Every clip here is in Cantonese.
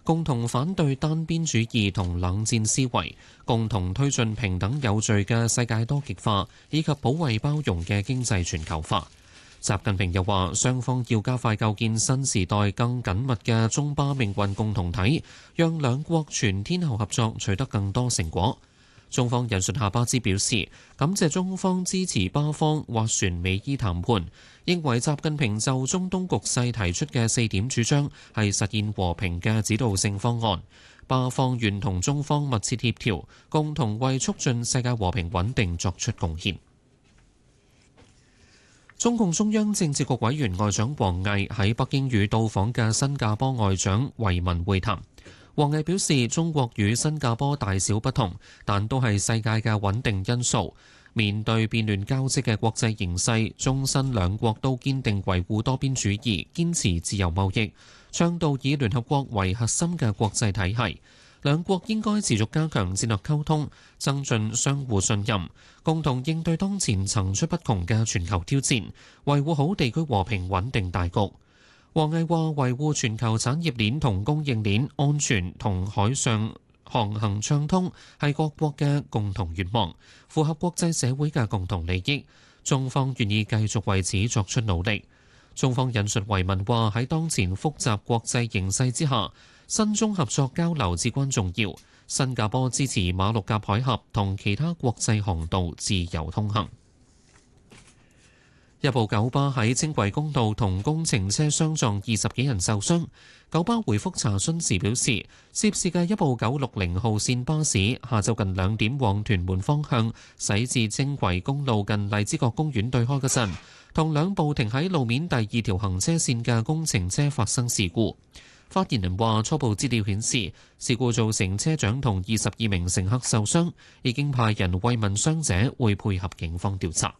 共同反對單邊主義同冷戰思維，共同推進平等有序嘅世界多極化，以及保衛包容嘅經濟全球化。習近平又話，雙方要加快構建新時代更緊密嘅中巴命運共同體，讓兩國全天候合作取得更多成果。中方引述夏巴茲表示，感謝中方支持巴方斡旋美伊談判，認為習近平就中東局勢提出嘅4點主張係實現和平嘅指導性方案。巴方願同中方密切協調，共同為促進世界和平穩定作出貢獻。中共中央政治局委員外長王毅喺北京與到訪嘅新加坡外長維文會談。王毅表示，中國與新加坡大小不同，但都係世界嘅穩定因素。面對變亂交織嘅國際形勢，中新兩國都堅定維護多邊主義，堅持自由貿易，倡導以聯合國為核心嘅國際體系。兩國應該持續加強戰略溝通，增進相互信任，共同應對當前層出不窮嘅全球挑戰，維護好地區和平穩定大局。王毅話：維護全球產業鏈同供應鏈安全同海上航行暢通係各國嘅共同願望，符合國際社會嘅共同利益。中方願意繼續為此作出努力。中方引述維文話：喺當前複雜國際形勢之下，新中合作交流至關重要。新加坡支持馬六甲海峽同其他國際航道自由通行。一部九巴喺輕軌公路同工程車相撞，20幾人受傷。九巴回覆查詢時表示，涉事嘅一部960號線巴士下晝近2點往屯門方向駛至輕軌公路近荔枝角公園對開嗰陣，同兩部停喺路面第2條行車線嘅工程車發生事故。發言人話，初步資料顯示，事故造成車長同22名乘客受傷，已經派人慰問傷者，會配合警方調查。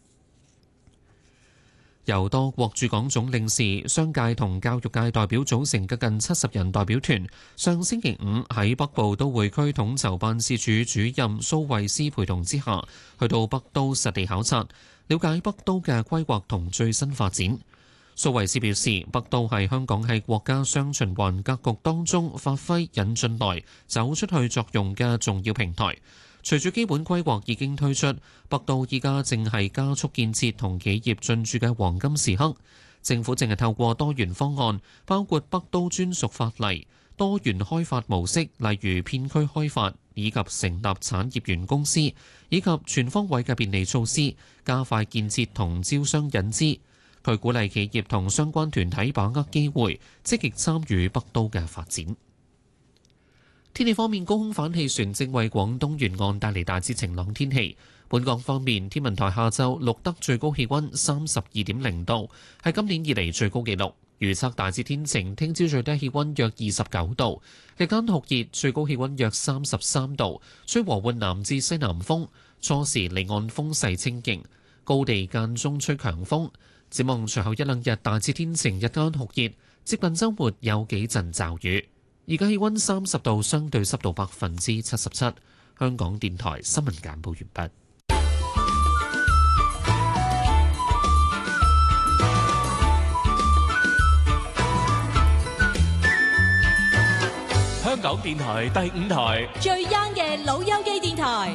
由多國駐港總領事、商界同教育界代表組成嘅近70人代表團，上星期5喺北部都會區統籌辦事處主任蘇慧斯陪同之下，去到北都實地考察，了解北都嘅規劃同最新發展。蘇慧斯表示，北都係香港喺國家雙循環格局當中發揮引進來、走出去作用嘅重要平台。隨住基本規劃已經推出，北都依家正係加速建設同企業進駐嘅黃金時刻。政府正係透過多元方案，包括北都專屬法例、多元開發模式，例如片區開發，以及成立產業園公司，以及全方位嘅便利措施，加快建設同招商引資。佢鼓勵企業同相關團體把握機會，積極參與北都嘅發展。天氣方面，高空反氣旋正為廣東沿岸帶嚟大致晴朗天氣。本港方面，天文台下晝錄得最高氣溫32.0度，係今年以嚟最高紀錄。預測大致天晴，聽朝最低氣溫約29度，日間酷熱，最高氣溫約33度，吹和緩南至西南風，初時離岸風勢清勁，高地間中吹強風。展望隨後一兩日大致天晴，日間酷熱，接近週末有幾陣驟雨。而家氣溫30度，相對濕度77%。香港電台新聞簡報完畢。 香港電台第5台最 young 嘅老友記電台。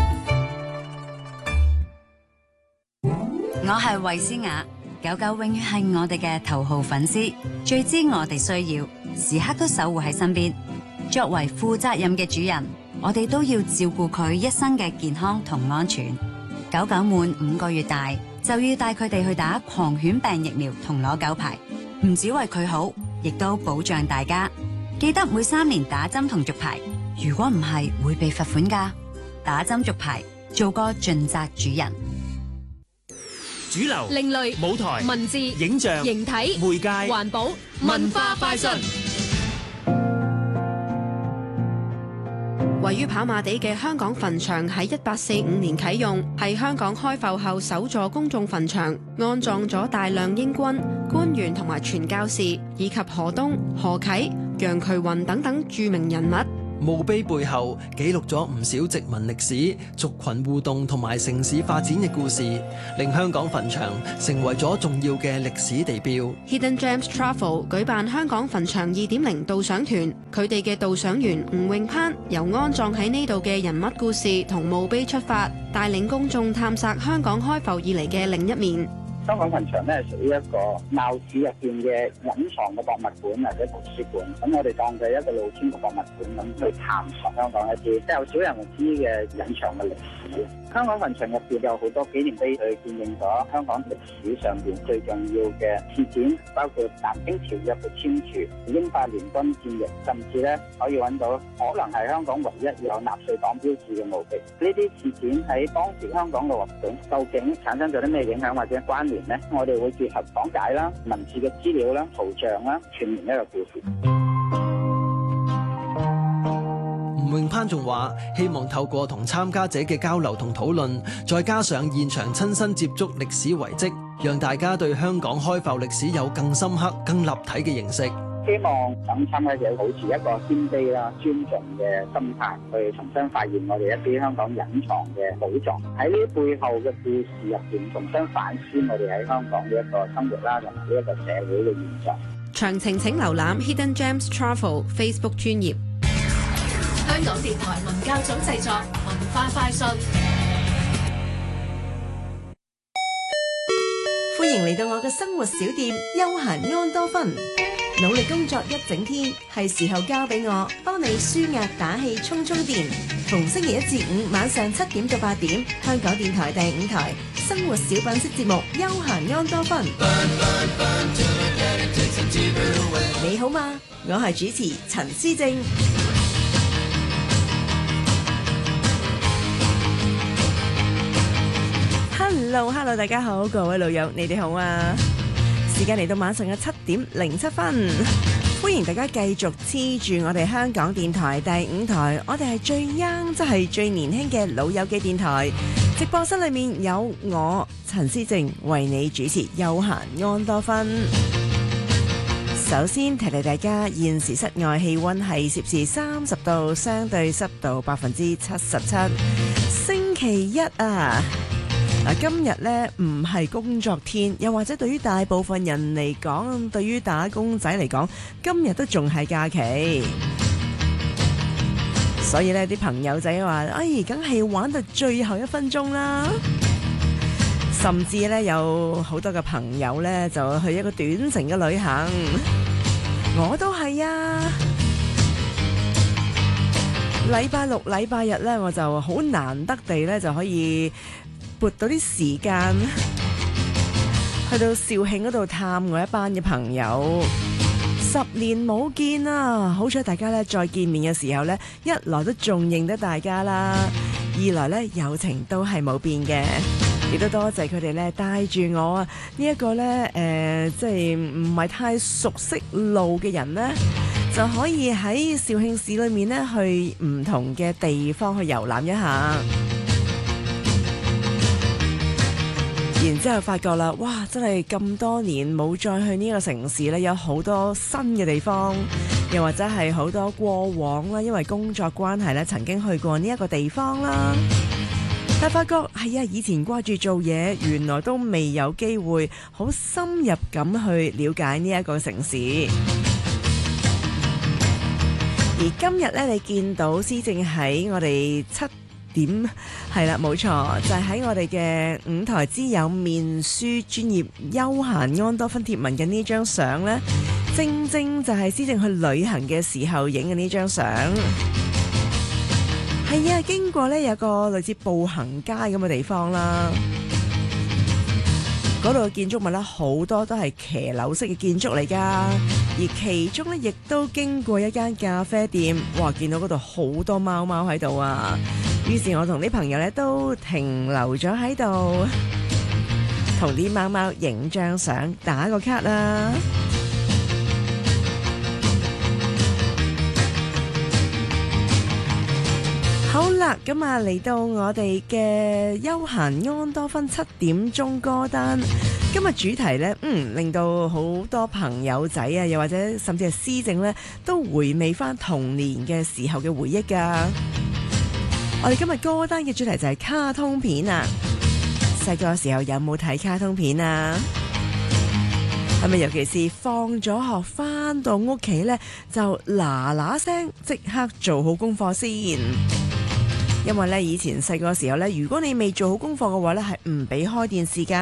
我係衛詩雅，狗狗永遠係我哋嘅頭號粉絲，最知我哋需要，時刻都守護喺身邊。作為負責任嘅主人，我哋都要照顧佢一生嘅健康同安全。狗狗滿5個月大，就要帶佢哋去打狂犬病疫苗同攞狗牌，唔止為佢好，亦都保障大家。記得每3年打針同續牌，如果唔係會被罰款㗎。打針續牌，做個盡責主人。 主流、 另類、 舞台、 文字、 影像、 形體、 媒介、 環保、文化快訊。 位於跑馬地嘅香港墳場喺1845年啟用，係香港開埠後首座公眾墳場，安葬咗大量英軍、官員同埋傳教士，以及何東、何啟、楊衢雲等等著名人物。 墓碑背後記錄咗唔少殖民歷史、族群互動同埋城市發展嘅故事，令香港墳場成為咗重要嘅歷史地標。 Hidden Gems Travel 舉辦香港墳場2.0導賞團，佢哋嘅導賞員吳永攀由安葬喺呢度嘅人物故事同墓碑出發，帶領公眾探索香港開埠以嚟嘅另一面。 香港墳場咧係屬於一個鬧市入邊嘅隱藏嘅博物館或者圖書館，咁我哋當佢一個露天嘅博物館咁去探索香港一啲即係有少人知嘅隱藏嘅歷史。香港墳場入邊有好多紀念碑，去見證咗香港歷史上邊最重要嘅事件，包括南京條約嘅簽署、英法聯軍戰役，甚至咧可以揾到可能係香港唯一有納粹黨標誌嘅墓碑。呢啲事件喺當時香港嘅環境究竟產生咗啲咩影響或者關聯呢？我哋會結合講解啦、文字嘅資料啦、圖像啦，串聯一個故事。 吳永攀仲話：希望透過同參加者嘅交流同討論，再加上現場親身接觸歷史遺跡，讓大家對香港開埠歷史有更深刻、更立體嘅認識。 希望等參加者保持一個謙卑啦、尊重嘅心態，去重新發現我哋一啲香港隱藏嘅寶藏。喺呢背後嘅故事入邊，重新反思我哋喺香港嘅一個生活啦，同埋呢一個社會嘅現象。 詳情請瀏覽 Hidden Gems Travel Facebook 專頁。 香港電台文教組製作，文化快訊。 歡迎嚟到我嘅生活小店休閒安多芬。努力工作一整天，係時候交俾我幫你舒壓打氣充電。逢星期一至五晚上7點到8點，香港電台第5台生活小品式節目休閒安多芬。你好嗎？我係主持陳思正。Hello， 大家好，各位老友，你哋好啊！時間嚟到晚上嘅7點07分，歡迎大家繼續黐住我哋香港電台第5台，我哋係最 young， 即係最年輕嘅老友記電台。直播室裏面有我陳思正為你主持休閒安多芬。首先提提大家，現時室外氣溫係攝氏30度，相對濕度77%。星期一啊！今日呢唔係工作天，又或者對於大部分人嚟講，對於打工仔嚟講，今日都仲係假期。所以呢啲朋友仔話，梗係玩到最後1分鐘啦。甚至呢有好多嘅朋友呢就去一個短程嘅旅行，我都係啊。禮拜六、禮拜日呢，我就好難得地呢就可以撥到啲時間去到肇慶嗰度探我一班嘅朋友，10年冇見啦，好彩大家咧再見面嘅時候咧，一來都仲認得大家啦，二來咧友情都係冇變嘅，亦都多謝佢哋咧帶住我啊呢一個咧即係唔係太熟悉路嘅人咧，就可以喺肇慶市裏面咧去唔同嘅地方去遊覽一下。然之後發覺啦，哇！真係咁多年冇再去呢個城市咧，有好多新嘅地方，又或者係好多過往啦，因為工作關係咧，曾經去過呢一個地方啦。但發覺係啊，以前掛住做嘢，原來都未有機會好深入咁去了解呢一個城市。而今日咧，你見到思正喺我哋7點係啦，冇錯，就係喺我哋嘅5台之友面書專頁休閒安多芬貼文嘅呢張相呢，正正就係思正去旅行嘅時候影嘅呢張相。係啊，經過呢有個類似步行街咁嘅地方啦，嗰度嘅建築物呢，好多都係騎樓式嘅建築嚟噶，而其中呢，亦都經過一間咖啡店，哇！見到嗰度好多貓貓喺度啊！於是我同啲朋友咧都停留咗喺度，同啲貓貓影張相，打個卡啦。好啦，咁啊嚟到我哋嘅休閒安多芬7點鐘歌單， 今日主題呢，令到好多朋友仔啊，又或者甚至係師正呢，都回味翻童年嘅時候嘅回憶㗎。我哋今日歌單嘅主題就係卡通片啊！細個嘅時候有冇睇卡通片啊？係咪尤其是放咗學翻到屋企呢，就嗱嗱聲即刻做好功課先？因為呢，以前細個嘅時候呢，如果你未做好功課嘅話呢，係唔俾開電視㗎。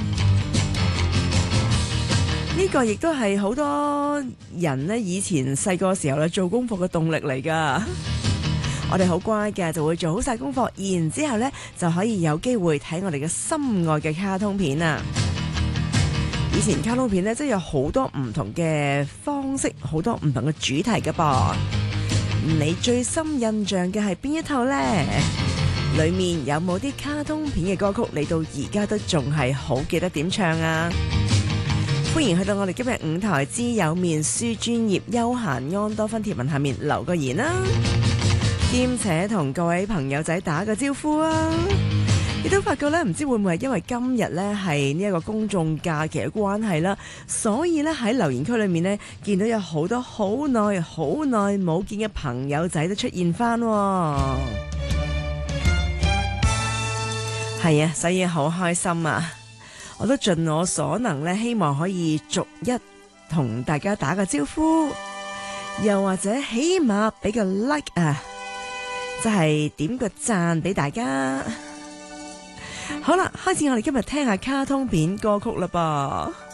呢個亦都係好多人呢，以前細個嘅時候呢，做功課嘅動力嚟㗎。我哋好乖嘅，就會做好晒功課，然之後呢就可以有機會睇我哋嘅心愛嘅卡通片啊！以前卡通片呢，真係有好多唔同嘅方式，好多唔同嘅主題㗎噃。你最深印象嘅係邊一套呢？裏面有冇啲卡通片嘅歌曲，你到而家都仲係好記得點唱啊？歡迎去到我哋今日5台之有面書專頁休閒安多芬貼文下面留個言啦，兼且同各位朋友仔打個招呼啊！亦都發覺咧，唔知會唔會係因為今日咧係呢一個公眾假期嘅關係啦，所以咧喺留言區裏面咧見到有好多好耐冇見嘅朋友仔都出現翻。係啊，所以好開心啊！我都盡我所能咧，希望可以逐一同大家打個招呼，又或者起碼俾個 like 啊，就係點個讚俾大家。好啦，開始我哋今日聽下卡通片歌曲啦噃。